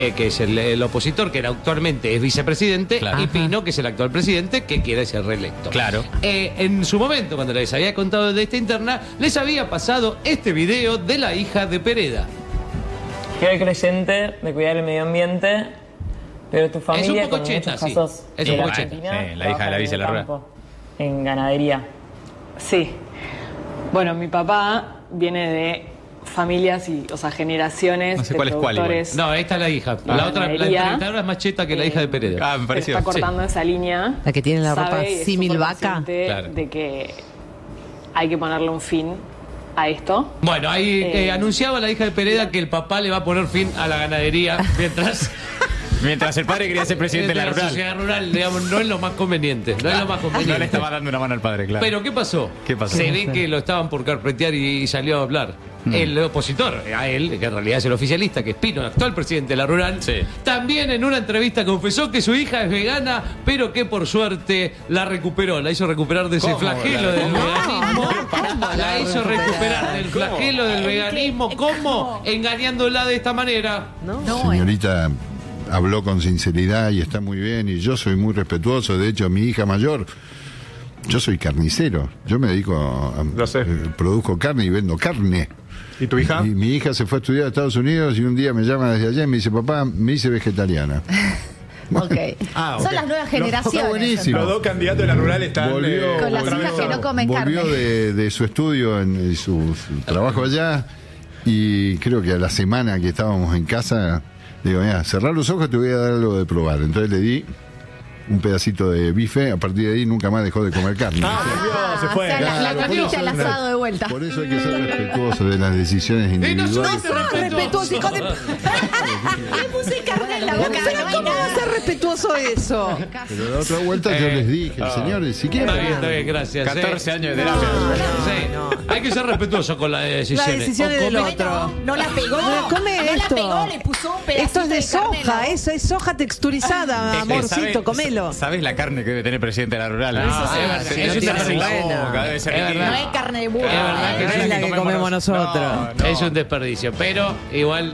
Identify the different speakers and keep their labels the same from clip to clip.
Speaker 1: que es el opositor, que era actualmente es vicepresidente,
Speaker 2: Claro.
Speaker 1: y Pino, que es el actual presidente, que quiere ser reelecto.
Speaker 2: Claro.
Speaker 1: En su momento, cuando les había contado de esta interna, les había pasado este video de la hija de Pereda.
Speaker 3: Fiel creyente de cuidar el medio ambiente, pero tu familia,
Speaker 1: Es un poco
Speaker 3: con
Speaker 1: cheta,
Speaker 3: muchos
Speaker 1: sí.
Speaker 3: casos
Speaker 1: Es un
Speaker 3: de
Speaker 1: poco
Speaker 3: Argentina,
Speaker 2: cheta. Sí, la hija de la
Speaker 3: trabajan
Speaker 2: vice
Speaker 3: en
Speaker 2: de la
Speaker 3: el
Speaker 2: rural.
Speaker 3: campo, en ganadería.
Speaker 4: Sí. Bueno, mi papá viene de familias y, o sea, generaciones
Speaker 2: No sé
Speaker 4: de
Speaker 2: cuál es cuál igual.
Speaker 4: productores.
Speaker 1: No, esta es la hija. La otra, la
Speaker 4: ganadería.
Speaker 1: entrevistadora es más cheta que la hija de Pereda.
Speaker 2: Ah, me
Speaker 4: Pero
Speaker 2: pareció.
Speaker 4: está cortando esa línea.
Speaker 5: La que tiene la ropa
Speaker 4: Sabe y es
Speaker 5: símil
Speaker 4: súper
Speaker 5: vaca.
Speaker 4: consciente
Speaker 2: Claro.
Speaker 4: de que hay que ponerle un fin a esto.
Speaker 1: Bueno, ahí anunciaba la hija de Pereda que el papá le va a poner fin a la ganadería
Speaker 2: Mientras el padre quería ser presidente de la rural.
Speaker 1: sociedad rural, digamos, no es lo más conveniente. No es lo más conveniente.
Speaker 2: No le estaba dando una mano al padre, claro.
Speaker 1: Pero ¿qué pasó?
Speaker 2: ¿Qué pasó?
Speaker 1: Se ve que lo estaban por carpetear y salió a hablar. El opositor a él, que en realidad es el oficialista, que es Pino, el actual presidente de la rural,
Speaker 2: Sí.
Speaker 1: también en una entrevista confesó que su hija es vegana, pero que por suerte la recuperó, la hizo recuperar de ese
Speaker 2: ¿Cómo?
Speaker 1: flagelo del veganismo.
Speaker 5: ¿Cómo?
Speaker 1: La hizo recuperar del flagelo del veganismo. ¿Cómo? Engañándola de esta manera.
Speaker 6: Señorita habló con sinceridad y está muy bien, y yo soy muy respetuoso. De hecho, mi hija mayor, yo soy carnicero, yo me dedico a
Speaker 7: Lo sé.
Speaker 6: produzco carne y vendo carne.
Speaker 7: ¿Y tu hija?
Speaker 6: Y mi hija se fue a estudiar a Estados Unidos y un día me llama desde allá y me dice: papá, me hice vegetariana.
Speaker 8: Ok.
Speaker 6: Ah,
Speaker 8: Son
Speaker 6: ok.
Speaker 8: las nuevas
Speaker 6: Está
Speaker 8: generaciones.
Speaker 6: buenísimo.
Speaker 7: Los dos candidatos de la rural están...
Speaker 6: Volvió,
Speaker 8: Con las hijas que no comen
Speaker 6: volvió
Speaker 8: carne.
Speaker 6: de su estudio, en su trabajo allá, y creo que a la semana que estábamos en casa, le digo: mira, cerrar los ojos, te voy a dar algo de probar. Entonces le di un pedacito de bife. A partir de ahí nunca más dejó de comer carne.
Speaker 7: se fue.
Speaker 8: O sea, la
Speaker 6: Claro, por
Speaker 8: comiste
Speaker 6: eso-
Speaker 8: al asado de vuelta.
Speaker 6: Por eso hay que ser respetuoso de las decisiones
Speaker 1: Y no
Speaker 6: individuales.
Speaker 1: sos respetuoso, hijo de...
Speaker 8: Le puse carne en la boca.
Speaker 5: Pero
Speaker 8: no hay
Speaker 5: ¿cómo va a
Speaker 8: nada.
Speaker 5: ser respetuoso eso?
Speaker 6: Pero la otra vuelta yo les dije: señores, si quieren...
Speaker 1: Está bien, gracias.
Speaker 2: 14 años de terapia.
Speaker 1: Sí. Hay que ser respetuoso con las decisiones.
Speaker 5: Las decisiones
Speaker 1: O
Speaker 5: del
Speaker 1: come-
Speaker 5: otro.
Speaker 8: No la pegó.
Speaker 5: No, come
Speaker 8: no
Speaker 5: esto.
Speaker 8: la pegó, le puso un pedacito
Speaker 5: Esto es de
Speaker 8: carne en la
Speaker 5: soja,
Speaker 8: boca.
Speaker 5: eso es soja texturizada, amorcito, comelo.
Speaker 2: ¿Sabes la carne que debe tener el presidente de la rural?
Speaker 1: Ah,
Speaker 2: Sí,
Speaker 1: es verdad,
Speaker 2: sí,
Speaker 1: es
Speaker 2: no
Speaker 1: una
Speaker 2: tiene en la
Speaker 5: buena.
Speaker 2: boca, debe ser
Speaker 1: Es
Speaker 2: riquísimo.
Speaker 8: No es carne de burro.
Speaker 1: Es verdad que
Speaker 5: No es la que comemos nosotros.
Speaker 2: No.
Speaker 1: Es un desperdicio, pero igual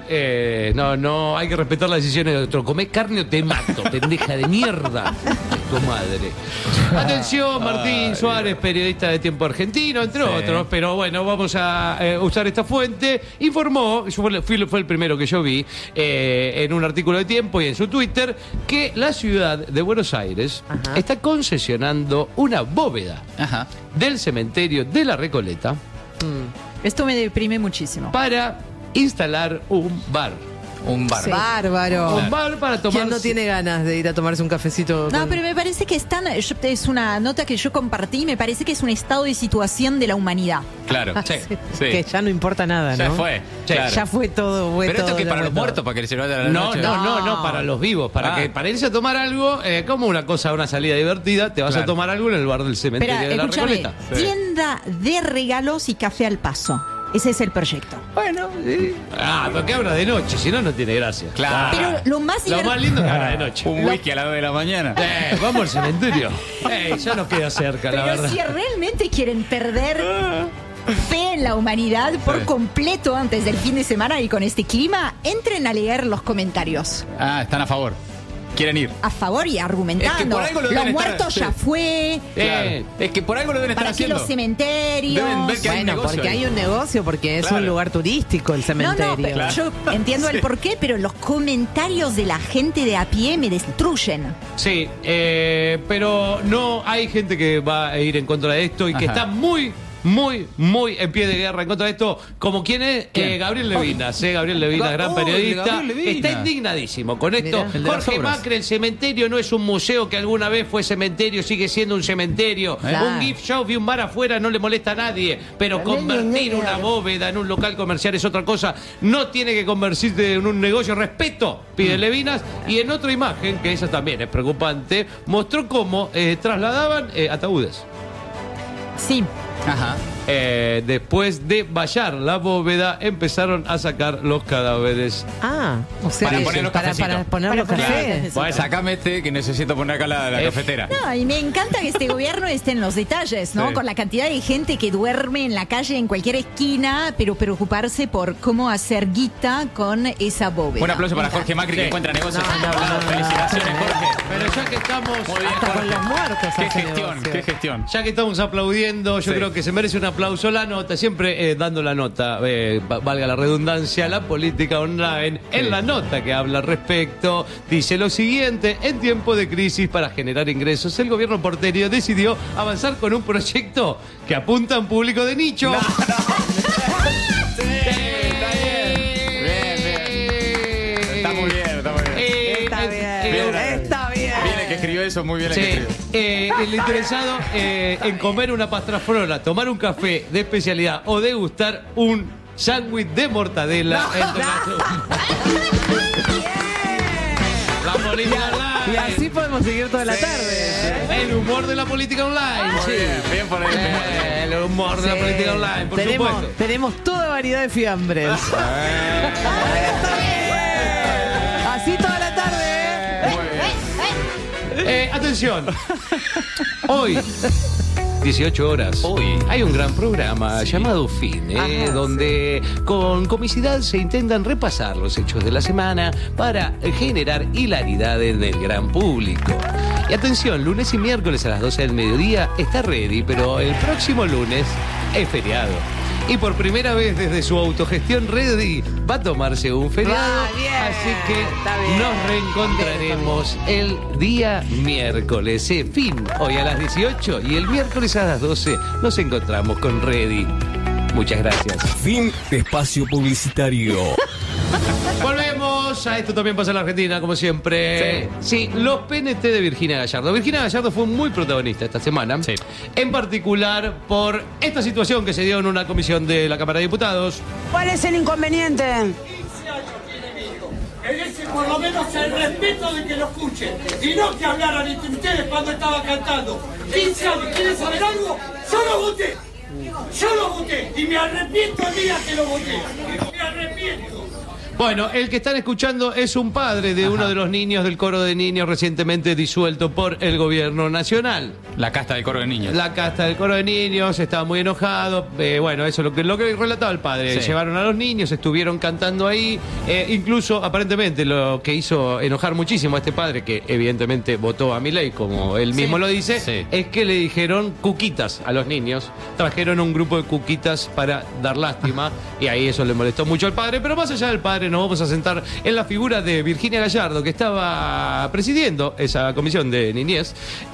Speaker 1: no hay que respetar las decisiones de otro. Comé carne o te mato, pendeja de mierda. Tu madre. Atención, Martín Suárez, periodista de Tiempo Argentino, entre otros, pero bueno, vamos a usar esta fuente. Informó, fue el primero que yo vi en un artículo de Tiempo y en su Twitter, que la ciudad de Buenos Aires está concesionando una bóveda
Speaker 2: Ajá.
Speaker 1: del cementerio de la Recoleta
Speaker 9: Esto me deprime muchísimo.
Speaker 1: para instalar un bar.
Speaker 2: Un bar.
Speaker 9: Sí.
Speaker 5: Bárbaro.
Speaker 1: Un bar para tomar.
Speaker 5: ¿Quién no tiene ganas de ir a tomarse un cafecito?
Speaker 9: No,
Speaker 5: con-
Speaker 9: pero me parece que es una nota que yo compartí, me parece que es un estado de situación de la humanidad.
Speaker 2: Claro. Sí.
Speaker 5: Que ya no importa nada, ¿no?
Speaker 2: Ya fue.
Speaker 1: Sí.
Speaker 2: Claro.
Speaker 5: Ya fue todo. Fue
Speaker 2: Pero esto
Speaker 5: todo,
Speaker 2: que
Speaker 5: ya
Speaker 2: para
Speaker 5: fue
Speaker 2: los
Speaker 5: todo.
Speaker 2: muertos, para que se lo vayan a la
Speaker 1: No,
Speaker 2: noche.
Speaker 1: no, para los vivos, para irse a tomar algo, como una cosa, una salida divertida, te vas a
Speaker 2: Claro.
Speaker 1: tomar algo en el bar del cementerio
Speaker 9: Pero
Speaker 1: de la
Speaker 9: escúchame,
Speaker 1: Recoleta.
Speaker 9: tienda de regalos y café al paso. Ese es el proyecto.
Speaker 1: Bueno, sí. Porque habla de noche, si no, no tiene gracia.
Speaker 2: Claro.
Speaker 9: Pero lo más
Speaker 1: Lo más lindo es que habla de noche.
Speaker 2: Un whisky a las 2 de la mañana.
Speaker 1: Vamos al cementerio. Ya nos queda cerca, la
Speaker 9: Pero
Speaker 1: verdad.
Speaker 9: si realmente quieren perder fe en la humanidad por completo antes del fin de semana y con este clima, entren a leer los comentarios.
Speaker 2: Ah, están a favor. Quieren ir.
Speaker 9: A favor y argumentando.
Speaker 2: Es que por algo lo
Speaker 9: Los
Speaker 2: deben estar-
Speaker 9: muertos
Speaker 2: sí.
Speaker 9: ya fue.
Speaker 2: Claro. Es que por algo lo deben estar
Speaker 9: ¿Para qué
Speaker 2: haciendo.
Speaker 9: los cementerios?
Speaker 2: Deben ver que hay un
Speaker 5: Bueno,
Speaker 2: negocio
Speaker 5: porque
Speaker 2: ahí.
Speaker 5: hay un negocio, porque es
Speaker 2: Claro.
Speaker 5: un lugar turístico el
Speaker 9: No,
Speaker 5: cementerio.
Speaker 9: no, pero yo entiendo el porqué, pero los comentarios de la gente de a pie me destruyen.
Speaker 1: Sí, pero no hay gente que va a ir en contra de esto y que
Speaker 2: Ajá.
Speaker 1: está muy en pie de guerra en contra de esto, como quien es
Speaker 2: ¿Quién?
Speaker 1: Gabriel Levinas, Gabriel Levinas, gran periodista,
Speaker 2: Gabriel Levinas.
Speaker 1: está indignadísimo con esto.
Speaker 5: Mirá.
Speaker 2: El de las
Speaker 1: Jorge
Speaker 2: obras.
Speaker 1: Macri, el cementerio no es un museo que alguna vez fue cementerio, sigue siendo un cementerio.
Speaker 5: Claro.
Speaker 1: Un gift shop y un bar afuera no le molesta a nadie, pero convertir una bóveda en un local comercial es otra cosa. No tiene que convertirse en un negocio. Respeto, pide Levinas. Y en otra imagen, que esa también es preocupante, mostró cómo trasladaban ataúdes.
Speaker 9: Sí.
Speaker 2: Ajá.
Speaker 1: Después de vallar la bóveda, empezaron a sacar los cadáveres.
Speaker 5: O sea,
Speaker 2: Para
Speaker 5: que-
Speaker 2: poner los cafecitos.
Speaker 5: para poner los cafés.
Speaker 2: Bueno, sacame este que necesito poner acá la cafetera.
Speaker 9: No, y me encanta que este gobierno esté en los detalles, ¿no?
Speaker 2: Sí.
Speaker 9: Con la cantidad de gente que duerme en la calle, en cualquier esquina, pero preocuparse por cómo hacer guita con esa bóveda.
Speaker 2: Un aplauso para Jorge Macri que encuentra negocios en todos lados. Felicitaciones, Jorge.
Speaker 1: Pero ya que estamos...
Speaker 2: Muy bien,
Speaker 5: Hasta con
Speaker 2: Jorge.
Speaker 5: los muertos
Speaker 2: Qué
Speaker 5: hace
Speaker 2: gestión,
Speaker 5: negocio.
Speaker 2: qué gestión.
Speaker 1: Ya que estamos aplaudiendo, yo
Speaker 2: Sí.
Speaker 1: creo que se merece un aplauso la nota, siempre dando la nota, valga la redundancia, la política online. En la nota que habla al respecto, dice lo siguiente: en tiempo de crisis para generar ingresos, el gobierno porteño decidió avanzar con un proyecto que apunta a un público de nicho.
Speaker 2: Está muy bien, está muy bien.
Speaker 5: Está bien, está bien.
Speaker 2: Bien el que escribió eso, muy bien el que
Speaker 1: Sí,
Speaker 2: escribió.
Speaker 1: el interesado en comer una pastrafrola, tomar un café de especialidad o degustar un sándwich de mortadela entre la política
Speaker 5: Y
Speaker 1: online.
Speaker 5: así podemos seguir toda la tarde.
Speaker 1: El humor de la política online.
Speaker 2: Muy bien, bien por ahí.
Speaker 1: El humor de la política online, por
Speaker 5: tenemos,
Speaker 1: supuesto.
Speaker 5: tenemos toda variedad de fiambres. Está bien. Así toda la tarde.
Speaker 1: Atención. Hoy, 18 horas,
Speaker 2: Hoy.
Speaker 1: hay un gran programa llamado Fin, donde con comicidad se intentan repasar los hechos de la semana para generar hilaridad en el gran público. Y atención, lunes y miércoles a las 12 del mediodía está ready, pero el próximo lunes es feriado. Y por primera vez desde su autogestión Ready va a tomarse un feriado.
Speaker 5: Bien,
Speaker 1: Así que
Speaker 5: está bien.
Speaker 1: nos reencontraremos el día miércoles. Fin, hoy a las 18 y el miércoles a las 12 nos encontramos con Ready. Muchas gracias.
Speaker 10: Fin de espacio publicitario.
Speaker 1: Volvemos a esto también pasa en la Argentina, como siempre. Sí, los PNT de Virginia Gallardo. Virginia Gallardo fue muy protagonista esta semana.
Speaker 2: Sí.
Speaker 1: En particular por esta situación que se dio en una comisión de la Cámara de Diputados.
Speaker 11: ¿Cuál es el inconveniente?
Speaker 12: Merece por lo menos el respeto de que lo escuchen y no que hablaran entre ustedes cuando estaba cantando. 15 años, ¿quieren saber algo? Yo lo voté. Yo lo voté y me arrepiento el día que lo voté. Me arrepiento.
Speaker 1: Bueno, el que están escuchando es un padre de uno de los niños del coro de niños recientemente disuelto por el gobierno nacional.
Speaker 2: La casta del coro de niños.
Speaker 1: La casta del coro de niños estaba muy enojado. Bueno, eso es lo que relataba el padre.
Speaker 2: Sí.
Speaker 1: Llevaron a los niños, estuvieron cantando ahí. Incluso, aparentemente, lo que hizo enojar muchísimo a este padre, que evidentemente votó a Milei, como él mismo lo dice,
Speaker 2: Sí.
Speaker 1: es que le dijeron cuquitas a los niños. Trajeron un grupo de cuquitas para dar lástima. Y ahí eso le molestó mucho al padre. Pero más allá del padre, nos vamos a sentar en la figura de Virginia Gallardo, que estaba presidiendo esa comisión de niñez,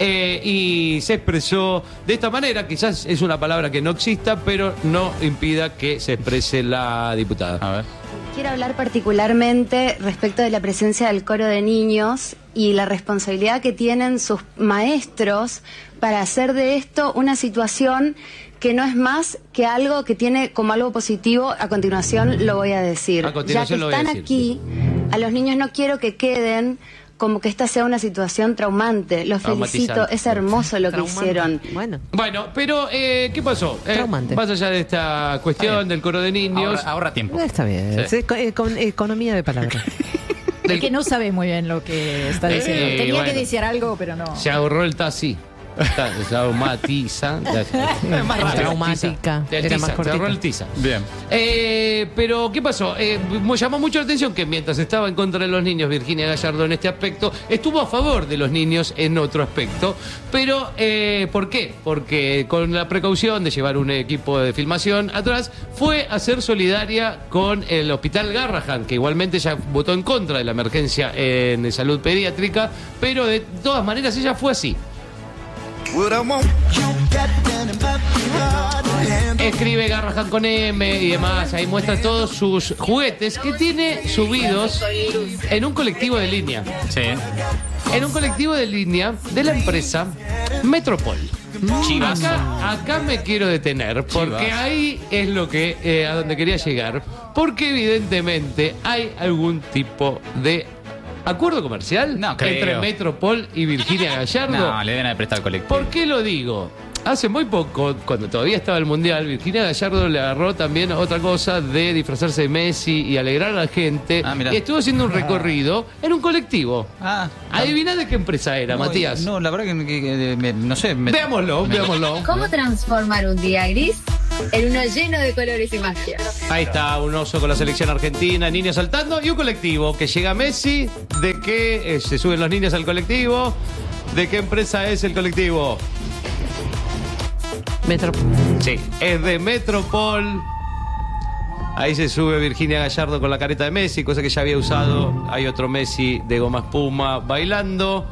Speaker 1: y se expresó de esta manera. Quizás es una palabra que no exista, pero no impida que se exprese la diputada.
Speaker 2: A ver.
Speaker 13: Quiero hablar particularmente respecto de la presencia del coro de niños y la responsabilidad que tienen sus maestros para hacer de esto una situación que no es más que algo que tiene como algo positivo. A continuación lo voy a decir.
Speaker 1: A continuación
Speaker 13: ya
Speaker 1: lo
Speaker 13: que
Speaker 1: voy a
Speaker 13: están
Speaker 1: decir.
Speaker 13: aquí, a los niños no quiero que queden como que esta sea una situación traumante. Los felicito,
Speaker 1: Traumatizante.
Speaker 13: es hermoso lo que
Speaker 5: Traumante.
Speaker 13: hicieron.
Speaker 5: Bueno,
Speaker 1: pero ¿qué pasó?
Speaker 5: Traumante.
Speaker 1: Más allá de esta cuestión del coro de niños.
Speaker 2: Ahorra tiempo.
Speaker 5: está bien.
Speaker 2: Sí.
Speaker 5: Con economía de palabras.
Speaker 9: El que no sabe muy bien lo que está diciendo. Tenía
Speaker 1: bueno.
Speaker 9: que decir algo, pero no.
Speaker 1: Se ahorró el taxi. Traumatiza.
Speaker 5: Más traumática. Era más
Speaker 1: Se ahorró
Speaker 5: cortita.
Speaker 1: el tiza.
Speaker 2: Bien.
Speaker 1: Pero, ¿qué pasó? Me llamó mucho la atención que mientras estaba en contra de los niños, Virginia Gallardo en este aspecto, estuvo a favor de los niños en otro aspecto. Pero, ¿por qué? Porque con la precaución de llevar un equipo de filmación atrás, fue a ser solidaria con el Hospital Garrahan, que igualmente ya votó en contra de la emergencia en salud pediátrica, pero de todas maneras ella fue así. Escribe Garrahan con M y demás, ahí muestra todos sus juguetes que tiene subidos en un colectivo de línea.
Speaker 2: Sí.
Speaker 1: En un colectivo de línea de la empresa Metropol.
Speaker 2: Chivazo.
Speaker 1: Acá me quiero detener, porque
Speaker 2: Chivazo.
Speaker 1: ahí es lo que a donde quería llegar, porque evidentemente hay algún tipo de acuerdo comercial
Speaker 2: No creo.
Speaker 1: entre Metropol y Virginia Gallardo.
Speaker 2: No, le deben haber prestado el colectivo.
Speaker 1: ¿Por qué lo digo? hace muy poco, cuando todavía estaba el Mundial, Virginia Gallardo le agarró también otra cosa de disfrazarse de Messi y alegrar a la gente. Y estuvo haciendo un recorrido en un colectivo. Adivina de qué empresa era, Matías.
Speaker 2: No, la verdad que no sé.
Speaker 1: Veámoslo.
Speaker 11: ¿Cómo transformar un día gris en uno lleno de colores y magia?
Speaker 1: Ahí está, un oso con la selección argentina, niños saltando y un colectivo que llega Messi. ¿De qué se suben los niños al colectivo? ¿De qué empresa es el colectivo?
Speaker 5: Metropol.
Speaker 1: Sí, es de Metropol. Ahí se sube Virginia Gallardo con la careta de Messi, cosa que ya había usado. Hay otro Messi de goma espuma bailando.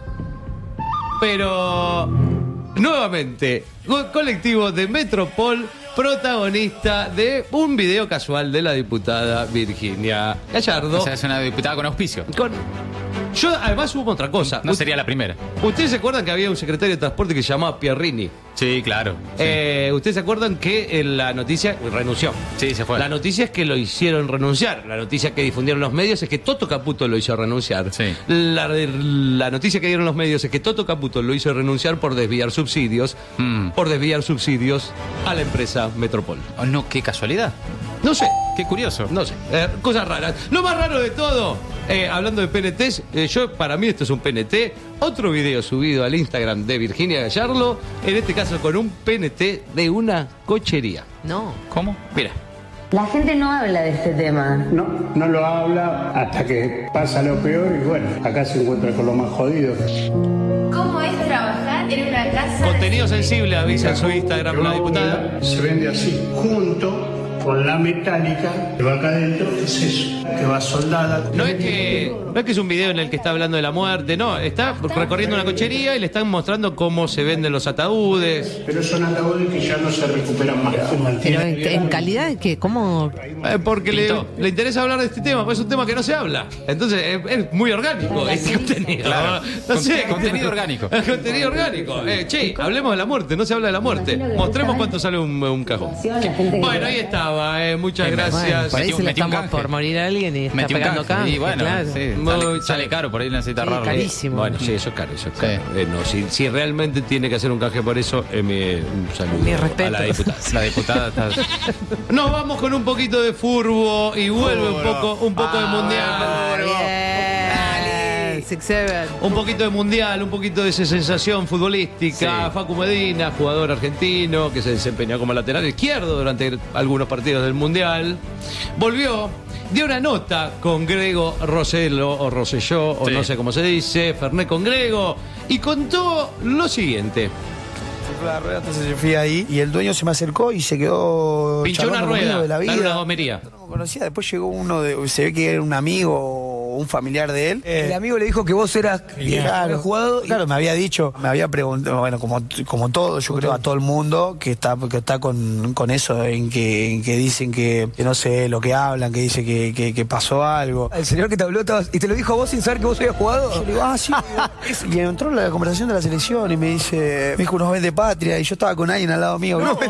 Speaker 1: Pero nuevamente, colectivo de Metropol, protagonista de un video casual de la diputada Virginia Gallardo.
Speaker 2: O sea, es una diputada con auspicio.
Speaker 1: Yo además hubo otra cosa.
Speaker 2: No sería la primera.
Speaker 1: ¿Ustedes se acuerdan que había un secretario de transporte que se llamaba Pierrini?
Speaker 2: Sí, claro.
Speaker 1: ¿Ustedes se acuerdan que la noticia renunció?
Speaker 2: Sí, se fue.
Speaker 1: La noticia es que lo hicieron renunciar. La noticia que difundieron los medios es que Toto Caputo lo hizo renunciar.
Speaker 2: Sí.
Speaker 1: La noticia que dieron los medios es que Toto Caputo lo hizo renunciar por desviar subsidios. Por desviar subsidios a la empresa Metropol.
Speaker 2: Oh, no, qué casualidad.
Speaker 1: No sé.
Speaker 2: Qué curioso.
Speaker 1: No sé. Cosas raras. Lo más raro de todo, hablando de PNTs, para mí esto es un PNT. Otro video subido al Instagram de Virginia Gallardo, en este caso con un PNT de una cochería.
Speaker 5: No.
Speaker 2: ¿Cómo?
Speaker 1: Mira.
Speaker 11: La gente no habla de este tema.
Speaker 14: No lo habla hasta que pasa lo peor y bueno, acá se encuentra con lo más jodido.
Speaker 11: ¿Cómo es trabajar en una casa?
Speaker 1: Contenido sensible, avisa en su Instagram la diputada.
Speaker 14: Se vende así, junto con la metálica que va acá adentro, es eso, que va soldada.
Speaker 1: No es que es un video en el que está hablando de la muerte, no, está recorriendo una cochería y le están mostrando cómo se venden los ataúdes.
Speaker 14: Pero son ataúdes que ya no se recuperan más.
Speaker 5: Pero en calidad de qué, ¿cómo?
Speaker 1: Porque le interesa hablar de este tema, pues es un tema que no se habla. Entonces es muy orgánico este contenido.
Speaker 2: Claro.
Speaker 1: No sé,
Speaker 2: Contenido orgánico.
Speaker 1: Contenido orgánico. Che, hablemos de la muerte, no se habla de la muerte. Mostremos cuánto sale un cajón. Bueno, ahí estaba. Muchas gracias.
Speaker 5: Bueno, por ahí se le estamos por morir a alguien y está pegando canje.
Speaker 2: Y bueno,
Speaker 5: claro.
Speaker 2: sí, sale caro, por ahí necesita ahorrar.
Speaker 5: Carísimo.
Speaker 1: Bueno, sí, eso es caro. No, si realmente tiene que hacer un canje por eso, mi
Speaker 5: respeto
Speaker 1: a la diputada.
Speaker 2: La diputada está...
Speaker 1: Nos vamos con un poquito de furbo y vuelve un poco de mundial. Un poquito de mundial, un poquito de esa sensación futbolística.
Speaker 2: Sí.
Speaker 1: Facu Medina, jugador argentino que se desempeñó como lateral izquierdo durante algunos partidos del mundial. Volvió, dio una nota con Grego Rosello o Rosselló, o no sé cómo se dice, Fernet con Grego, y contó lo siguiente.
Speaker 15: La rueda, entonces yo fui ahí y el dueño se me acercó y se quedó
Speaker 1: pinchó una rueda,
Speaker 15: de la vida.
Speaker 1: una gomería.
Speaker 15: No me conocía, después llegó uno se ve que era un amigo o un familiar de él. El amigo le dijo que vos eras el jugador. Claro, me había dicho, me había preguntado, bueno, como todo, yo creo a todo el mundo que está con eso, en que dicen que no sé lo que hablan, que dice que pasó algo. El señor que te habló y te lo dijo a vos sin saber que vos habías jugado. Yo le digo, sí. Y entró la conversación de la selección y me dijo unos vende patria, y yo estaba con alguien al lado mío.
Speaker 1: ¡No!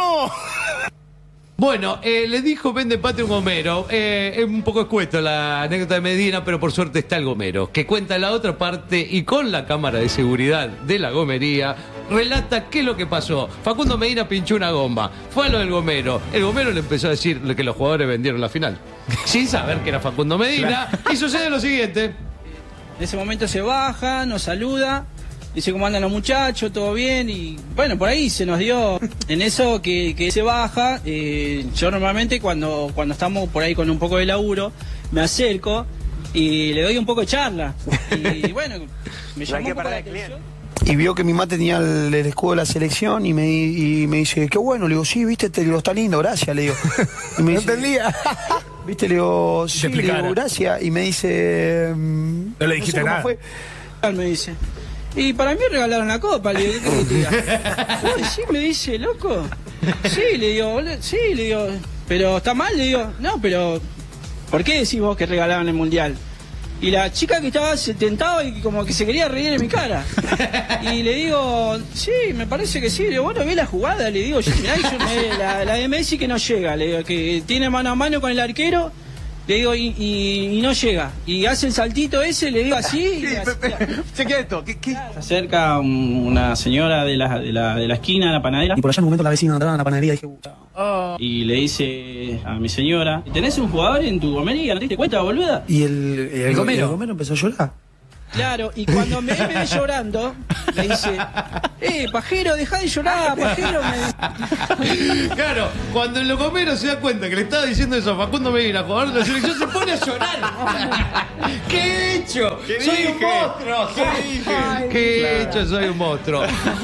Speaker 1: Bueno, le dijo vende patria un gomero. Es un poco escueto la anécdota de Medina, pero por suerte está el gomero, que cuenta la otra parte y con la cámara de seguridad de la gomería relata qué es lo que pasó. Facundo Medina pinchó una goma, fue a lo del gomero. El gomero le empezó a decir que los jugadores vendieron la final, sin saber que era Facundo Medina. Claro. Y sucede lo siguiente.
Speaker 16: En ese momento se baja, nos saluda, dice cómo andan los muchachos, todo bien, y bueno, por ahí se nos dio en eso que se baja. Yo normalmente cuando estamos por ahí con un poco de laburo, me acerco y le doy un poco de charla. Y bueno, me llamó un poco la atención.
Speaker 15: Y vio que mi mamá tenía el escudo de la selección y me dice, qué bueno. Le digo, sí, viste, te digo, está lindo, gracias, le digo. Y me dice, no entendía. Viste, le digo, sí, le digo, gracias. Y me dice...
Speaker 7: No le dijiste nada.
Speaker 15: Fue.
Speaker 16: Me dice... Y para mí regalaron la copa, le digo, ¿qué querés que te diga? Sí, me dice, loco. Sí, le digo, pero está mal, le digo, no, pero ¿por qué decís vos que regalaron el mundial? Y la chica que estaba se tentaba y como que se quería reír en mi cara. Y le digo, sí, me parece que sí. Le digo, bueno, ve la jugada, le digo, mirá, la de Messi que no llega, le digo, que tiene mano a mano con el arquero Le digo, y no llega. Y hace el saltito ese, le digo así.
Speaker 15: Chequea esto. ¿Qué?
Speaker 16: Se acerca una señora de la esquina, de la panadera.
Speaker 15: Y por allá en un momento la vecina entraba a la panadería y dije,
Speaker 16: y le dice a mi señora, ¿tenés un jugador en tu gomería? ¿No te diste cuenta, boluda?
Speaker 15: Y el gomero empezó a llorar.
Speaker 16: Claro, y cuando me ve llorando, le dice, pajero, dejá de llorar, pajero.
Speaker 1: Claro, cuando el locomero se da cuenta que le estaba diciendo eso a Facundo Medina, jugador de la selección, se pone a llorar. ¿Qué he hecho? ¡Soy un monstruo! ¿Qué he hecho? Soy un monstruo.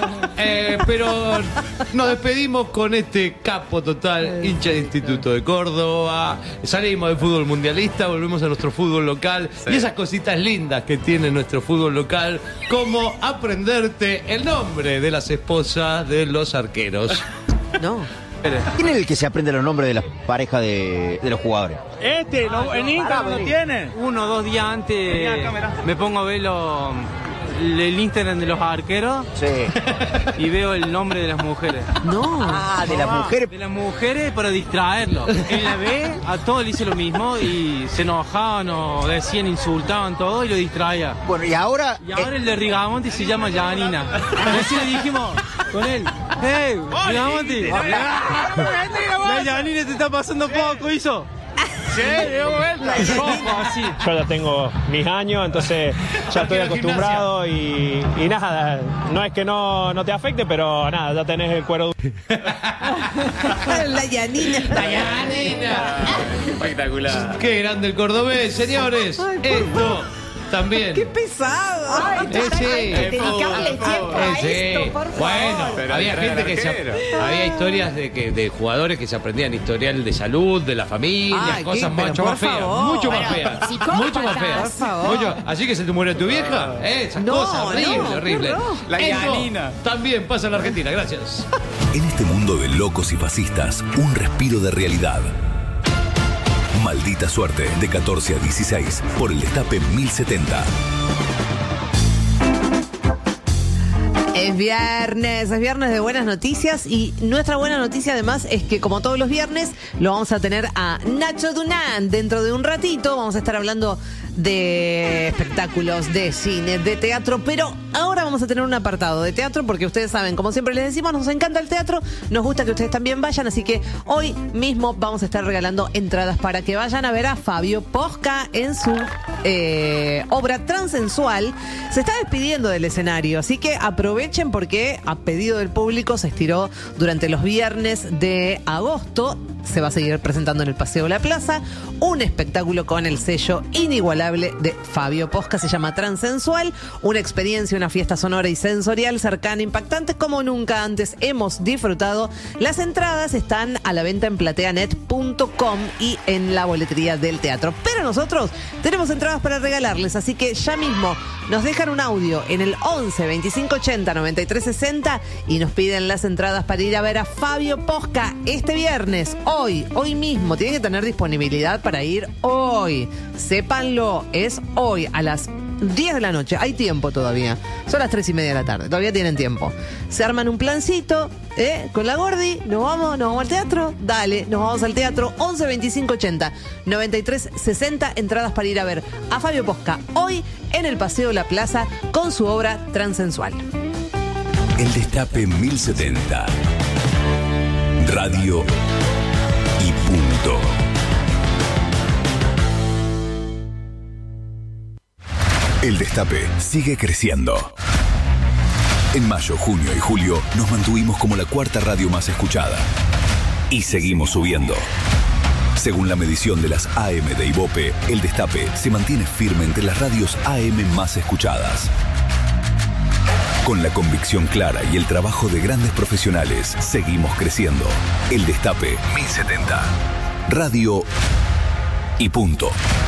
Speaker 1: Pero nos despedimos con este capo total, hincha de Instituto de Córdoba. Salimos del fútbol mundialista, volvemos a nuestro fútbol local y esas cositas lindas que tiene nuestro fútbol local, como aprenderte el nombre de las esposas de los arqueros.
Speaker 17: No. ¿Quién es el que se aprende los nombres de las parejas de los jugadores?
Speaker 16: En Instagram lo tiene.
Speaker 18: 1 o 2 días antes me pongo a ver el Instagram de los arqueros. Sí. Y veo el nombre de las mujeres.
Speaker 17: No. De las mujeres.
Speaker 18: De las mujeres para distraerlo. Él la ve, a todos le hice lo mismo y se enojaban o decían, insultaban todo y lo distraía.
Speaker 17: Bueno, y ahora
Speaker 18: el de Rigamonti se llama Janina. Así le dijimos con él. ¡Hey, Rigamonti! La Janina te está pasando poco, hizo. Sí,
Speaker 16: así. Yo ya tengo mis años, entonces ya estoy acostumbrado y nada, no es que no te afecte, pero nada, ya tenés el cuero duro.
Speaker 5: La Yanina.
Speaker 1: Espectacular. Qué grande el cordobés, señores. Esto también.
Speaker 5: ¡Qué pesado!
Speaker 9: Ay, dedicarle tiempo a esto, por favor.
Speaker 1: Bueno, pero había gente que había historias de jugadores que se aprendían historial de salud, de la familia, cosas mucho más feas. Mucho más feas. Mucho más feas. Así que se te muere tu vieja. Esas cosas, horrible.
Speaker 2: La Yanina.
Speaker 1: También pasa en la Argentina, gracias.
Speaker 19: En este mundo de locos y fascistas, un respiro de realidad. Maldita suerte, de 14 a 16, por el Destape 1070.
Speaker 5: Es viernes de buenas noticias y nuestra buena noticia además es que como todos los viernes lo vamos a tener a Nacho Dunán dentro de un ratito. Vamos a estar hablando de espectáculos, de cine, de teatro, pero ahora vamos a tener un apartado de teatro porque ustedes saben, como siempre les decimos, nos encanta el teatro, nos gusta que ustedes también vayan, así que hoy mismo vamos a estar regalando entradas para que vayan a ver a Fabio Posca en su obra Transensual. Se está despidiendo del escenario, así que aprovechen porque a pedido del público se estiró durante los viernes de agosto. Se va a seguir presentando en el Paseo de la Plaza un espectáculo con el sello inigualable de Fabio Posca. Se llama Transensual, una experiencia, una fiesta sonora y sensorial cercana, impactante como nunca antes hemos disfrutado. Las entradas están a la venta en plateanet.com y en la boletería del teatro. Pero nosotros tenemos entradas para regalarles, así que ya mismo nos dejan un audio en el 11 25 80 93 60 y nos piden las entradas para ir a ver a Fabio Posca este viernes. Hoy mismo, tienen que tener disponibilidad para ir hoy. Sépanlo, es hoy a las 10 de la noche. Hay tiempo todavía. Son las 3:30 de la tarde. Todavía tienen tiempo. Se arman un plancito, con la Gordi. Nos vamos al teatro. Dale, nos vamos al teatro. 11 25 80 93 60. Entradas para ir a ver a Fabio Posca hoy en el Paseo de la Plaza con su obra Transensual.
Speaker 19: El Destape 1070. Radio y punto. El Destape sigue creciendo. En mayo, junio y julio nos mantuvimos como la 4ª radio más escuchada. Y seguimos subiendo. Según la medición de las AM de Ibope, El Destape se mantiene firme entre las radios AM más escuchadas. Con la convicción clara y el trabajo de grandes profesionales, seguimos creciendo. El Destape 1070. Radio y punto.